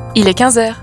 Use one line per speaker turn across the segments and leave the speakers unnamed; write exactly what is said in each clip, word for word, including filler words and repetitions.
Il est quinze heures.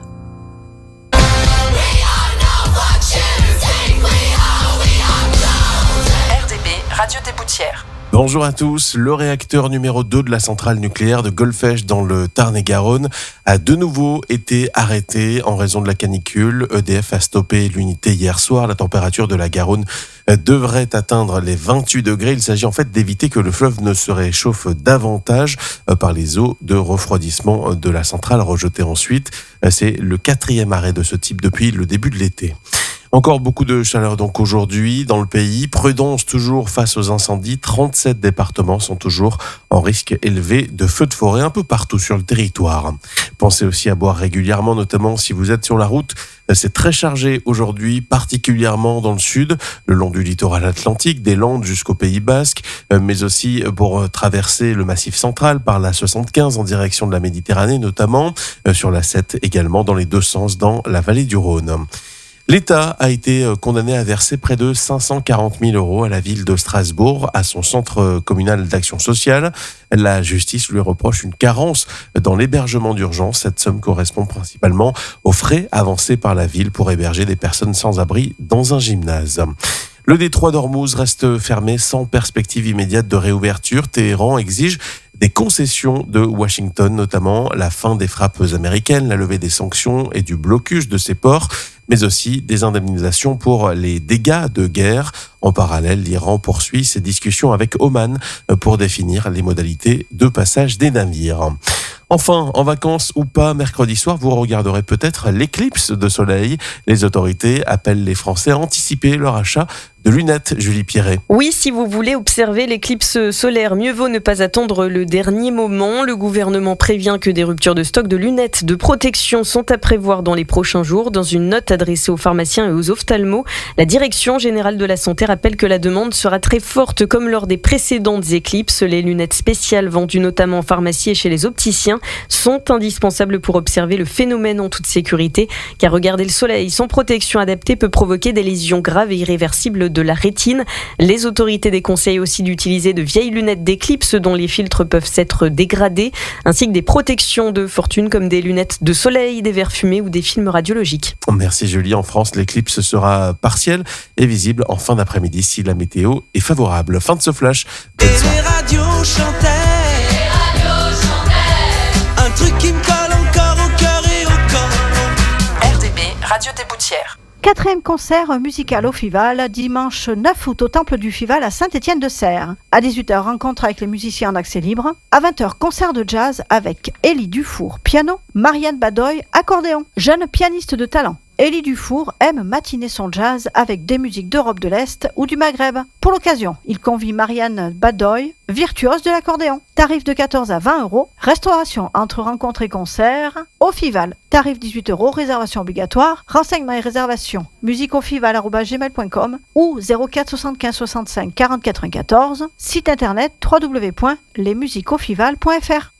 R D B, Radio des Boutières.
Bonjour à tous. Le réacteur numéro deux de la centrale nucléaire de Golfech dans le Tarn-et-Garonne a de nouveau été arrêté en raison de la canicule. E D F a stoppé l'unité hier soir. La température de la Garonne devrait atteindre les vingt-huit degrés. Il s'agit en fait d'éviter que le fleuve ne se réchauffe davantage par les eaux de refroidissement de la centrale rejetées ensuite. C'est le quatrième arrêt de ce type depuis le début de l'été. Encore beaucoup de chaleur donc aujourd'hui dans le pays. Prudence toujours face aux incendies. trente-sept départements sont toujours en risque élevé de feux de forêt un peu partout sur le territoire. Pensez aussi à boire régulièrement, notamment si vous êtes sur la route. C'est très chargé aujourd'hui, particulièrement dans le sud, le long du littoral atlantique, des Landes jusqu'au Pays Basque, mais aussi pour traverser le Massif central par la soixante-quinze en direction de la Méditerranée, notamment sur la sept également dans les deux sens dans la vallée du Rhône. L'État a été condamné à verser près de cinq cent quarante mille euros à la ville de Strasbourg, à son centre communal d'action sociale. La justice lui reproche une carence dans l'hébergement d'urgence. Cette somme correspond principalement aux frais avancés par la ville pour héberger des personnes sans abri dans un gymnase. Le détroit d'Ormuz reste fermé sans perspective immédiate de réouverture. Téhéran exige des concessions de Washington, notamment la fin des frappes américaines, la levée des sanctions et du blocus de ces ports, mais aussi des indemnisations pour les dégâts de guerre. En parallèle, l'Iran poursuit ses discussions avec Oman pour définir les modalités de passage des navires. Enfin, en vacances ou pas, mercredi soir, vous regarderez peut-être l'éclipse de soleil. Les autorités appellent les Français à anticiper leur achat de lunettes, Julie Pierret.
Oui, si vous voulez observer l'éclipse solaire, mieux vaut ne pas attendre le dernier moment. Le gouvernement prévient que des ruptures de stock de lunettes de protection sont à prévoir dans les prochains jours. Dans une note adressée aux pharmaciens et aux ophtalmos, la Direction générale de la santé rappelle que la demande sera très forte comme lors des précédentes éclipses. Les lunettes spéciales vendues notamment en pharmacie et chez les opticiens sont indispensables pour observer le phénomène en toute sécurité, car regarder le soleil sans protection adaptée peut provoquer des lésions graves et irréversibles de la rétine. Les autorités déconseillent aussi d'utiliser de vieilles lunettes d'éclipse dont les filtres peuvent s'être dégradés, ainsi que des protections de fortune comme des lunettes de soleil, des verres fumés ou des films radiologiques.
Merci Julie. En France, l'éclipse sera partielle et visible en fin d'après-midi si la météo est favorable. Fin de ce flash. Bonne soirée.
Et les radios chantaient, les radios chantaient, un truc qui me colle encore au cœur et au corps.
R D B, Radio des Boutières.
Quatrième concert musical au Fival, dimanche neuf août au Temple du Fival à Saint-Étienne-de-Serres. À dix-huit heures, rencontre avec les musiciens en accès libre. À vingt heures, concert de jazz avec Élie Dufour, piano, Marianne Badoy, accordéon, jeune pianiste de talent. Élie Dufour aime matiner son jazz avec des musiques d'Europe de l'Est ou du Maghreb. Pour l'occasion, il convie Marianne Badoy, virtuose de l'accordéon. Tarif de quatorze à vingt euros. Restauration entre rencontre et concert. Au Fival, tarif dix-huit euros. Réservation obligatoire. Renseignements et réservations. musique au fival arobase gmail point com ou zéro quatre soixante-quinze soixante-cinq quarante quatre-vingt-quatorze. Site internet w w w point les musiques au fival point f r.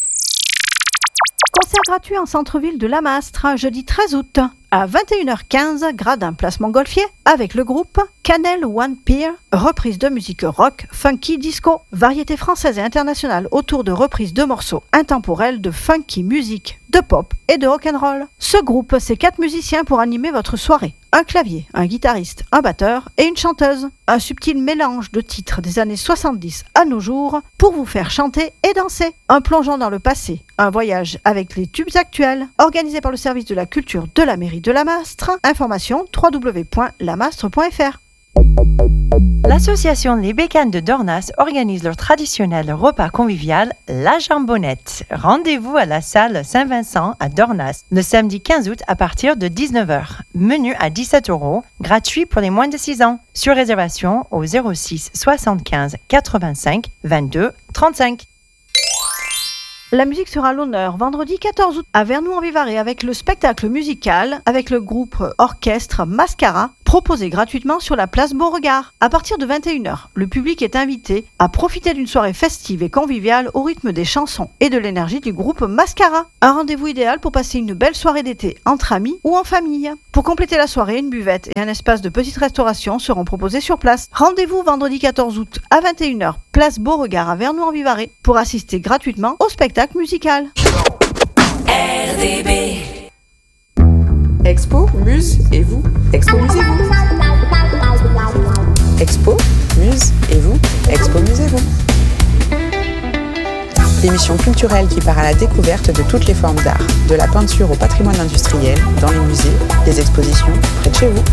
Concert gratuit en centre-ville de Lamastre, jeudi treize août, à vingt et une heures quinze, Gradin, place Montgolfier, avec le groupe Canel One Pier, reprise de musique rock, funky, disco, variété française et internationale autour de reprises de morceaux intemporels de funky musique, de pop et de rock'n'roll. Ce groupe, c'est quatre musiciens pour animer votre soirée. Un clavier, un guitariste, un batteur et une chanteuse. Un subtil mélange de titres des années soixante-dix à nos jours pour vous faire chanter et danser. Un plongeon dans le passé, un voyage avec les tubes actuels, organisé par le service de la culture de la mairie de Lamastre. Information w w w point lamastre point f r.
L'association Les Bécanes de Dornas organise leur traditionnel repas convivial, la jambonnette. Rendez-vous à la salle Saint-Vincent à Dornas le samedi quinze août à partir de dix-neuf heures. Menu à dix-sept euros, gratuit pour les moins de six ans. Sur réservation au zéro six soixante-quinze quatre-vingt-cinq vingt-deux trente-cinq.
La musique sera à l'honneur vendredi quatorze août à Vernoux-en-Vivarais avec le spectacle musical avec le groupe orchestre Mascara proposé gratuitement sur la place Beauregard. À partir de vingt et une heures, le public est invité à profiter d'une soirée festive et conviviale au rythme des chansons et de l'énergie du groupe Mascara. Un rendez-vous idéal pour passer une belle soirée d'été entre amis ou en famille. Pour compléter la soirée, une buvette et un espace de petite restauration seront proposés sur place. Rendez-vous vendredi quatorze août à vingt et une heures, place Beauregard à Vernoux-en-Vivarais pour assister gratuitement au spectacle musical.
R D B
Muse et vous, Expo Musez-vous. Expo, Muse et vous, Expo Musez-vous. L'émission culturelle qui part à la découverte de toutes les formes d'art, de la peinture au patrimoine industriel, dans les musées, les expositions, près de chez vous.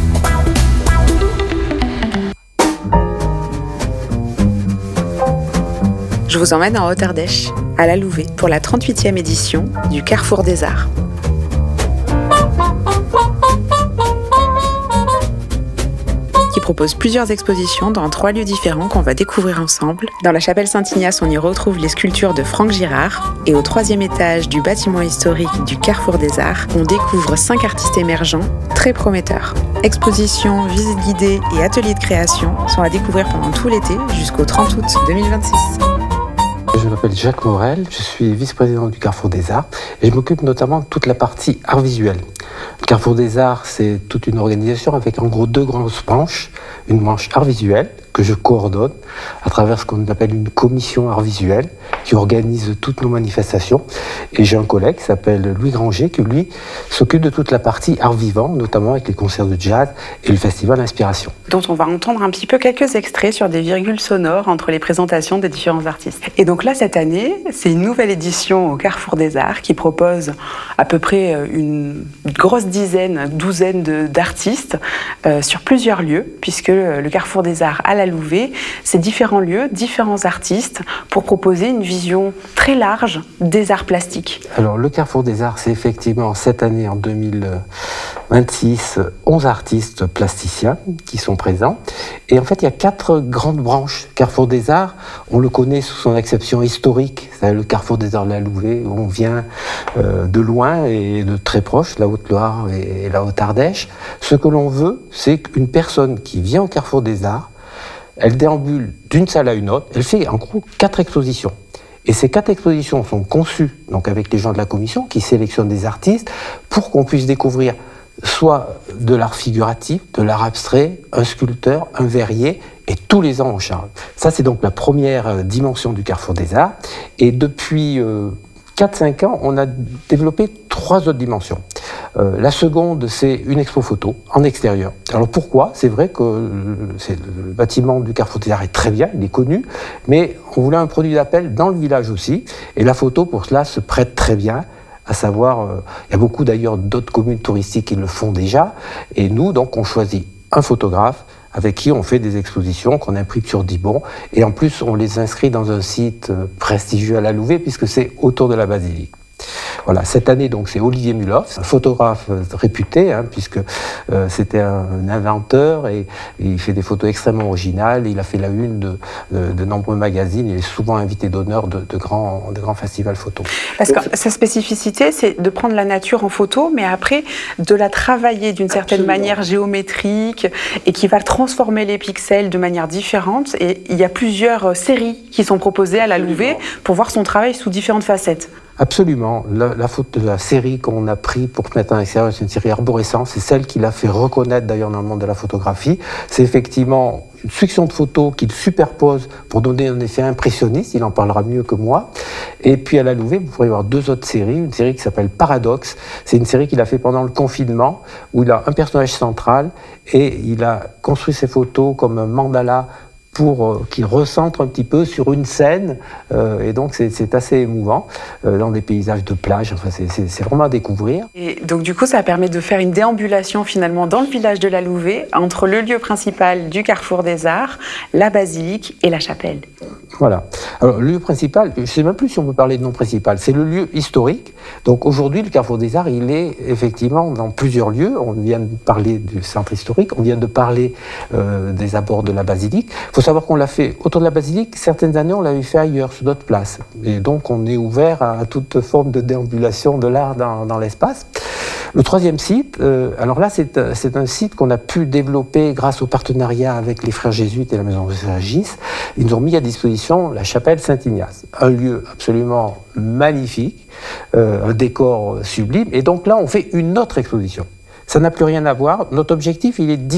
Je vous emmène en Haute-Ardèche, à la Louvet, pour la trente-huitième édition du Carrefour des Arts. Qui propose plusieurs expositions dans trois lieux différents qu'on va découvrir ensemble. Dans la chapelle Saint-Ignace, on y retrouve les sculptures de Franck Girard. Et au troisième étage du bâtiment historique du Carrefour des Arts, on découvre cinq artistes émergents très prometteurs. Expositions, visites guidées et ateliers de création sont à découvrir pendant tout l'été jusqu'au trente août deux mille vingt-six.
Je m'appelle Jacques Morel, je suis vice-président du Carrefour des Arts et je m'occupe notamment de toute la partie art visuel. Le Carrefour des Arts, c'est toute une organisation avec en gros deux grandes branches. Une branche art visuel que je coordonne à travers ce qu'on appelle une commission art visuel qui organise toutes nos manifestations. Et j'ai un collègue qui s'appelle Louis Granger qui, lui, s'occupe de toute la partie art vivant, notamment avec les concerts de jazz et le festival Inspiration.
Dont on va entendre un petit peu quelques extraits sur des virgules sonores entre les présentations des différents artistes. Et donc là, cette année, c'est une nouvelle édition au Carrefour des Arts qui propose à peu près une grosse dizaine, douzaine de, d'artistes euh, sur plusieurs lieux, puisque le Carrefour des Arts à la Louvet, c'est différents lieux, différents artistes pour proposer une vision très large des arts plastiques.
Alors le Carrefour des Arts, c'est effectivement cette année en deux mille vingt-six, onze artistes plasticiens qui sont présents. Et en fait, il y a quatre grandes branches. Carrefour des Arts, on le connaît sous son acception historique, c'est le Carrefour des Arts de la Louvet, où on vient euh, de loin et de très proche, la Haute-Loire et, et la Haute-Ardèche. Ce que l'on veut, c'est qu'une personne qui vient au Carrefour des Arts, elle déambule d'une salle à une autre, elle fait en gros quatre expositions. Et ces quatre expositions sont conçues donc avec les gens de la commission qui sélectionnent des artistes pour qu'on puisse découvrir soit de l'art figuratif, de l'art abstrait, un sculpteur, un verrier, et tous les ans on charge. Ça c'est donc la première dimension du Carrefour des Arts. Et depuis euh, quatre cinq ans, on a développé trois autres dimensions. Euh, la seconde, c'est une expo photo en extérieur. Alors pourquoi ? C'est vrai que le, c'est, le bâtiment du Carrefour des Arts est très bien, il est connu, mais on voulait un produit d'appel dans le village aussi, et la photo pour cela se prête très bien. À savoir, euh, il y a beaucoup d'ailleurs d'autres communes touristiques qui le font déjà, et nous donc on choisit un photographe avec qui on fait des expositions qu'on imprime sur Dibon, et en plus on les inscrit dans un site prestigieux à la Louvet puisque c'est autour de la basilique. Voilà, cette année donc c'est Olivier Muloff, un photographe réputé, hein, puisque euh, c'était un, un inventeur et, et il fait des photos extrêmement originales. Il a fait la une de, de, de nombreux magazines. Il est souvent invité d'honneur de, de, grands, de grands festivals photo.
Parce que sa spécificité, c'est de prendre la nature en photo, mais après de la travailler d'une certaine Absolument. manière géométrique et qui va transformer les pixels de manière différente. Et il y a plusieurs séries qui sont proposées à la Louvet pour voir son travail sous différentes facettes.
Absolument. La, la, photo, la série qu'on a pris pour mettre en extérieur, c'est une série arborescente. C'est celle qui l'a fait reconnaître d'ailleurs dans le monde de la photographie. C'est effectivement une succession de photos qu'il superpose pour donner un effet impressionniste. Il en parlera mieux que moi. Et puis à la Louvet, vous pourrez voir deux autres séries. Une série qui s'appelle Paradoxe. C'est une série qu'il a fait pendant le confinement, où il a un personnage central et il a construit ses photos comme un mandala pour euh, qu'il recentre un petit peu sur une scène, euh, et donc c'est, c'est assez émouvant, euh, dans des paysages de plage, enfin c'est, c'est, c'est vraiment à découvrir.
Et donc du coup ça permet de faire une déambulation finalement dans le village de la Louvet, entre le lieu principal du Carrefour des Arts, la basilique et la chapelle.
Voilà. Alors le lieu principal, je ne sais même plus si on peut parler de nom principal, c'est le lieu historique. Donc aujourd'hui le Carrefour des Arts, il est effectivement dans plusieurs lieux. On vient de parler du centre historique, on vient de parler euh, des abords de la basilique. Il faut savoir qu'on l'a fait autour de la basilique, certaines années on l'avait fait ailleurs, sur d'autres places. Et donc on est ouvert à, à toute forme de déambulation de l'art dans, dans l'espace. Le troisième site, euh, alors là c'est, c'est un site qu'on a pu développer grâce au partenariat avec les frères jésuites et la maison Régis. Ils nous ont mis à disposition la chapelle Saint-Ignace, un lieu absolument magnifique, euh, un décor sublime. Et donc là on fait une autre exposition. Ça n'a plus rien à voir. Notre objectif, il est différent.